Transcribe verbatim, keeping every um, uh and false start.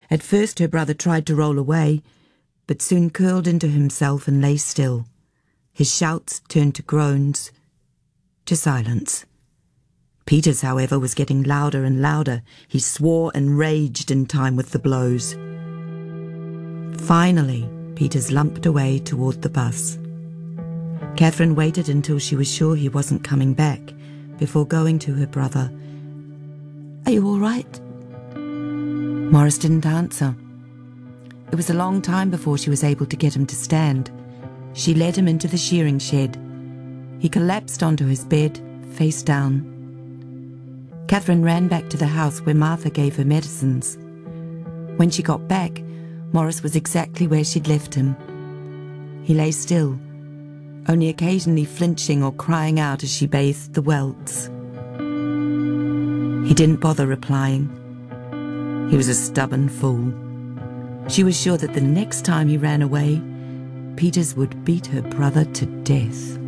At first her brother tried to roll away, but soon curled into himself and lay still. His shouts turned to groans, to silence. Peter's, however, was getting louder and louder. He swore and raged in time with the blows. Finally, Peter lumped away toward the bus. Catherine waited until she was sure he wasn't coming back before going to her brother. "Are you all right?" Morris didn't answer. It was a long time before she was able to get him to stand. She led him into the shearing shed. He collapsed onto his bed, face down. Catherine ran back to the house where Martha gave her medicines. When she got back, Morris was exactly where she'd left him. He lay still, only occasionally flinching or crying out as she bathed the welts. He didn't bother replying. He was a stubborn fool. She was sure that the next time he ran away, Peters would beat her brother to death.